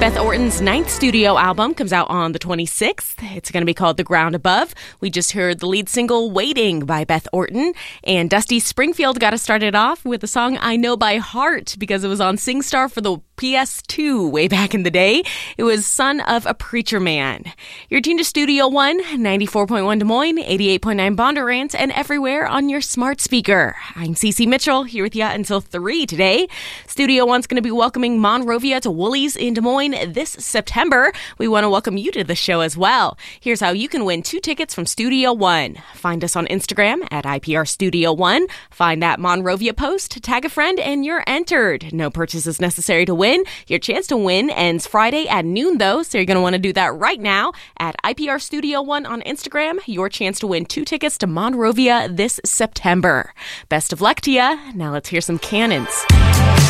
Beth Orton's ninth studio album comes out on the 26th. It's going to be called The Ground Above. We just heard the lead single, Waiting, by Beth Orton. And Dusty Springfield got us started off with the song I Know by Heart because it was on SingStar for the PS2 way back in the day. It was Son of a Preacher Man. You're tuned to Studio One, 94.1 Des Moines, 88.9 Bondurant, and everywhere on your smart speaker. I'm Cece Mitchell, here with you until 3 today. Studio One's going to be welcoming Monrovia to Woolies in Des Moines this September. We want to welcome you to the show as well. Here's how you can win 2 tickets from Studio One. Find us on Instagram at IPR Studio One. Find that Monrovia post, tag a friend, and you're entered. No purchases necessary to win. Your chance to win ends Friday at noon, though, so you're going to want to do that right now at IPR Studio One on Instagram. Your chance to win 2 tickets to Monrovia this September. Best of luck to you. Now let's hear some cannons.